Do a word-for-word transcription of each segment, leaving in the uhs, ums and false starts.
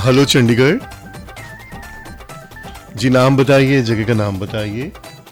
Hello Chandigarh जी, नाम बताइए, जगह का नाम बताइए।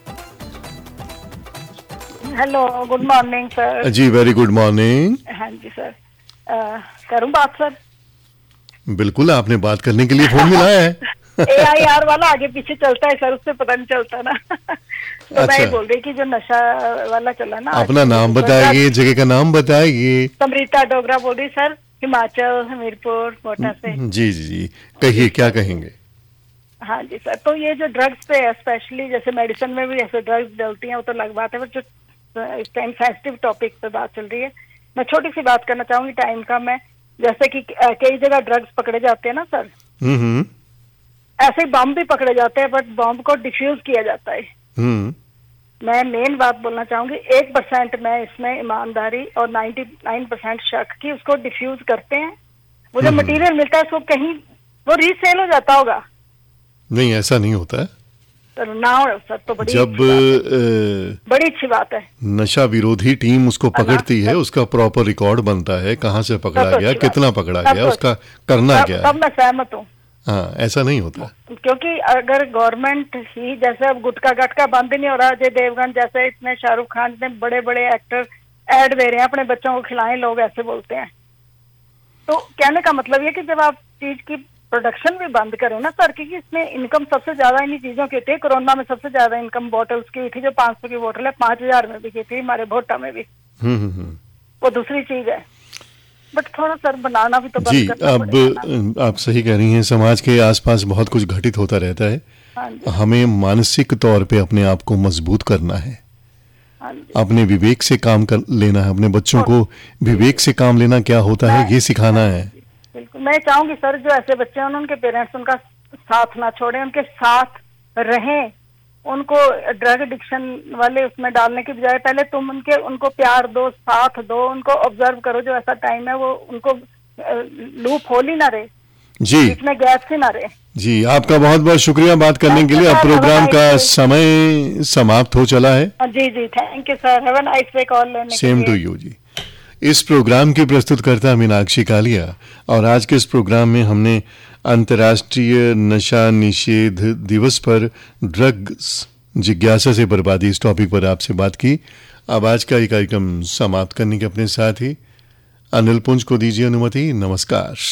Hello, good morning sir. जी वेरी गुड मॉर्निंग। हाँ जी सर, आ, करूं बात सर? बिल्कुल, आपने बात करने के लिए फोन मिलाया है। ए आई आर वाला आगे पीछे चलता है सर, उससे पता नहीं चलता ना। तो अच्छा। मैं ये बोल रही कि जो नशा वाला चला ना, अपना नाम बताइए, जगह का नाम बताइए। समरीता डोगरा बोल रही सर, हिमाचल, हमीरपुर, कोटा से। जी जी जी, कहिए क्या कहेंगे। हाँ जी सर, तो ये जो ड्रग्स पे स्पेशली, जैसे मेडिसिन में भी ऐसे ड्रग्स डलती हैं, वो तो अलग बात है, पर जो इस टाइम सेंसिटिव टॉपिक पे बात चल रही है, मैं छोटी सी बात करना चाहूंगी, टाइम का मैं, जैसे कि कई जगह ड्रग्स पकड़े जाते हैं ना सर, हम्म ऐसे ही बम भी पकड़े जाते हैं, बट बम को डिफ्यूज किया जाता है। हम्म मैं मेन बात बोलना चाहूंगी, एक परसेंट मैं इसमें ईमानदारी और नाइन्टी नाइन परसेंट शक की उसको डिफ्यूज करते हैं। वो जो मटेरियल मिलता है उसको कहीं वो रीसेल हो जाता होगा। नहीं, ऐसा नहीं होता है सर, ना हो सर, तो बड़ी जब अच्छी बड़ी अच्छी बात है। नशा विरोधी टीम उसको पकड़ती है, उसका प्रॉपर रिकॉर्ड बनता है, कहाँ से पकड़ा गया, कितना पकड़ा गया, उसका करना क्या है। तब मैं सहमत हूँ। हाँ, ऐसा नहीं होता, क्योंकि अगर गवर्नमेंट ही, जैसे अब गुटखा गटका बंद नहीं हो रहा, अजय देवगन जैसे इतने, शाहरुख खान इतने बड़े बड़े एक्टर ऐड दे रहे हैं अपने बच्चों को खिलाएं, लोग ऐसे बोलते हैं। तो कहने का मतलब ये कि जब आप चीज की प्रोडक्शन भी बंद करें ना सर, क्योंकि इसमें इनकम सबसे ज्यादा इन्हीं चीजों की होती है। कोरोना में सबसे ज्यादा इनकम बॉटल्स की हुई थी, जो पांच सौ की बोतल है पांच हजार में बिकी थी हमारे भोटा में भी। हम्म वो दूसरी चीज है, बट थोड़ा सर बनाना भी तो बंद जी। करना अब पड़ेगा। आप सही कह रही हैं, समाज के आसपास बहुत कुछ घटित होता रहता है। हाँ जी, हमें मानसिक तौर पे अपने आप को मजबूत करना है, हाँ जी, अपने विवेक से काम कर लेना है, अपने बच्चों को विवेक से काम लेना क्या होता है ये सिखाना है। बिल्कुल। मैं चाहूंगी सर, जो ऐसे बच्चे हैं उनके पेरेंट्स उनका साथ ना छोड़ें, उनके साथ रहें। उनको ड्रग एडिक्शन वाले उसमें डालने की बजाय पहले तुम उनके उनको प्यार दो, साथ दो, उनको ऑब्जर्व करो। जो ऐसा टाइम है वो उनको लूप होल ही ना रहे, जी, इसमें गैस ही ना रहे। जी आपका बहुत बहुत शुक्रिया बात करने के लिए। अब प्रोग्राम का समय समाप्त हो चला है। जी जी, thank you sir, have a nice day call लेने के लिए। सेम टू यू जी। इस प्रोग्राम की प्रस्तुतकर्ता मीनाक्षी कालिया, और आज के इस प्रोग्राम में हमने अंतर्राष्ट्रीय नशा निषेध दिवस पर ड्रग्स जिज्ञासा से बर्बादी इस टॉपिक पर आपसे बात की। अब आज का ये कार्यक्रम समाप्त करने के अपने साथ ही अनिल पुंज को दीजिए अनुमति। नमस्कार।